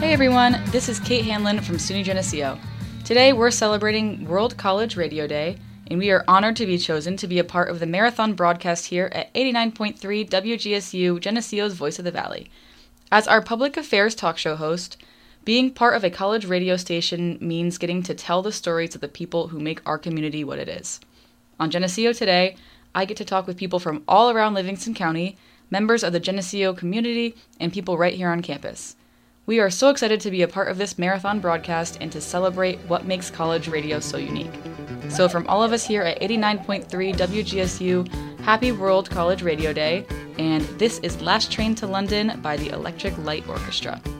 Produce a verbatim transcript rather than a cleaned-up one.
Hey everyone, this is Kate Hanlon from SUNY Geneseo. Today we're celebrating World College Radio Day, and we are honored to be chosen to be a part of the marathon broadcast here at eighty-nine point three W G S U, Geneseo's Voice of the Valley. As our public affairs talk show host, being part of a college radio station means getting to tell the stories of the people who make our community what it is. On Geneseo Today, I get to talk with people from all around Livingston County, members of the Geneseo community, and people right here on campus. We are so excited to be a part of this marathon broadcast and to celebrate what makes college radio so unique. So from all of us here at eighty-nine point three W G S U, happy World College Radio Day, and this is Last Train to London by the Electric Light Orchestra.